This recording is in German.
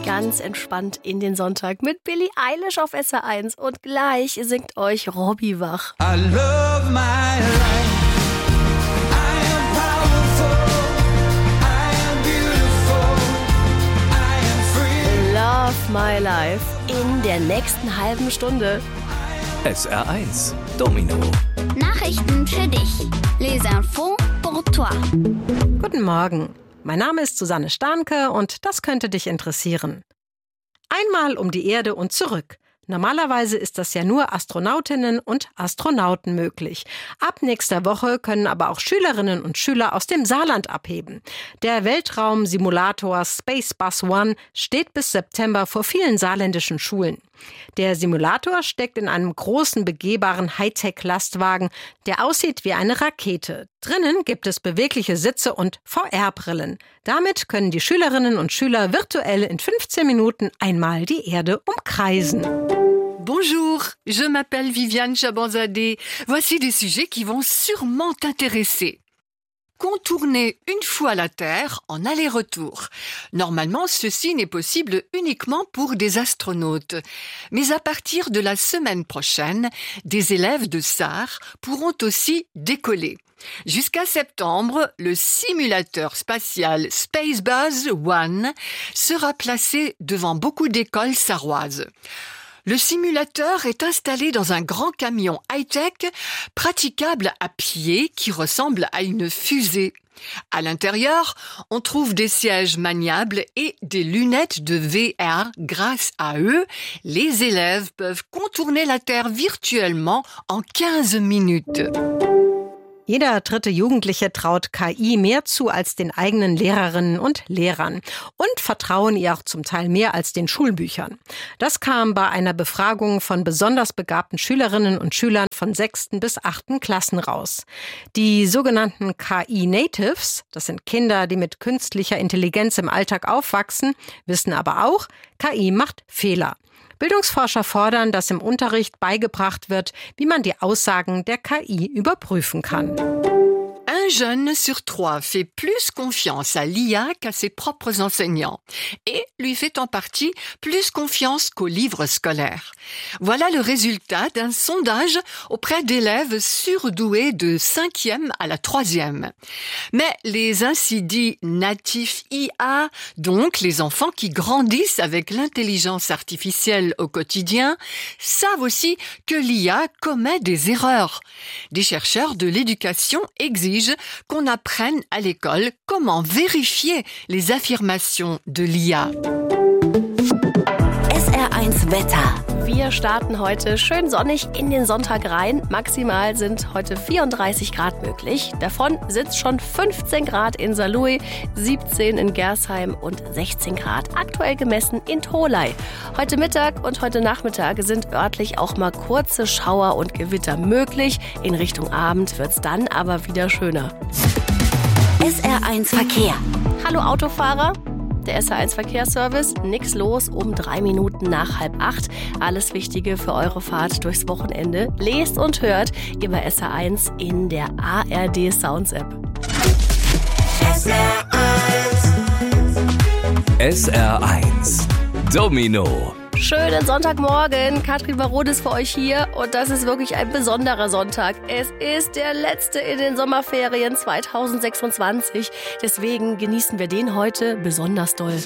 ganz entspannt in den Sonntag mit Billie Eilish auf SR1 und gleich singt euch Robbie wach. I love my life. I am powerful. I am beautiful. I am free. Love My Life in der nächsten halben Stunde. SR1 Domino. Nachrichten für dich. Les infos pour toi. Guten Morgen. Mein Name ist Susanne Starnke und das könnte dich interessieren. Einmal um die Erde und zurück. Normalerweise ist das ja nur Astronautinnen und Astronauten möglich. Ab nächster Woche können aber auch Schülerinnen und Schüler aus dem Saarland abheben. Der Weltraumsimulator Space Bus One steht bis September vor vielen saarländischen Schulen. Der Simulator steckt in einem großen, begehbaren Hightech-Lastwagen, der aussieht wie eine Rakete. Drinnen gibt es bewegliche Sitze und VR-Brillen. Damit können die Schülerinnen und Schüler virtuell in 15 Minuten einmal die Erde umkreisen. Bonjour, je m'appelle Viviane Chabanzadeh. Voici des sujets qui vont sûrement t'intéresser. Contourner une fois la Terre en aller-retour. Normalement, ceci n'est possible uniquement pour des astronautes. Mais à partir de la semaine prochaine, des élèves de SAR pourront aussi décoller. Jusqu'à septembre, le simulateur spatial Space Bus One sera placé devant beaucoup d'écoles sarroises. Le simulateur est installé dans un grand camion high-tech praticable à pied qui ressemble à une fusée. À l'intérieur, on trouve des sièges maniables et des lunettes de VR. Grâce à eux, les élèves peuvent contourner la Terre virtuellement en 15 minutes. Jeder dritte Jugendliche traut KI mehr zu als den eigenen Lehrerinnen und Lehrern und vertrauen ihr auch zum Teil mehr als den Schulbüchern. Das kam bei einer Befragung von besonders begabten Schülerinnen und Schülern von 6. bis 8. Klassen raus. Die sogenannten KI-Natives, das sind Kinder, die mit künstlicher Intelligenz im Alltag aufwachsen, wissen aber auch, KI macht Fehler. Bildungsforscher fordern, dass im Unterricht beigebracht wird, wie man die Aussagen der KI überprüfen kann. Un jeune sur 3 fait plus confiance à l'IA qu'à ses propres enseignants et lui fait en partie plus confiance qu'aux livres scolaires. Voilà le résultat d'un sondage auprès d'élèves surdoués de 5e à la 3e. Mais les ainsi dits natifs IA, donc les enfants qui grandissent avec l'intelligence artificielle au quotidien, savent aussi que l'IA commet des erreurs. Des chercheurs de l'éducation exigent qu'on apprenne à l'école comment vérifier les affirmations de l'IA. SR1 Wetter. Wir starten heute schön sonnig in den Sonntag rein. Maximal sind heute 34 Grad möglich. Davon sind schon 15 Grad in Saarlouis, 17 in Gersheim und 16 Grad aktuell gemessen in Tholey. Heute Mittag und heute Nachmittag sind örtlich auch mal kurze Schauer und Gewitter möglich. In Richtung Abend wird's dann aber wieder schöner. SR1 Verkehr. Hallo Autofahrer. Der SR1 Verkehrsservice, nix los um 3 Minuten nach 7:30. Alles Wichtige für eure Fahrt durchs Wochenende lest und hört ihr bei SR1 in der ARD Sounds App. SR1 Domino. Schönen Sonntagmorgen, Katrin Baron ist für euch hier und das ist wirklich ein besonderer Sonntag. Es ist der letzte in den Sommerferien 2026, deswegen genießen wir den heute besonders doll.